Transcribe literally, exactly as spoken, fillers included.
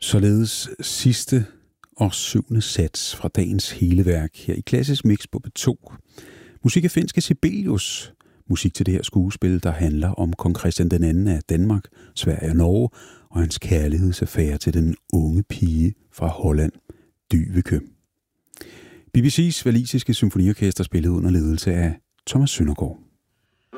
Således sidste og syvende sats fra dagens hele værk her i Klassisk Mix på P to. Musik af finske Sibelius. Musik til det her skuespil, der handler om kong Christian den anden af Danmark, Sverige og Norge, og hans kærlighedsaffære til den unge pige fra Holland, Dyveke. B B C's walisiske symfoniorkester spillede under ledelse af Thomas Søndergaard.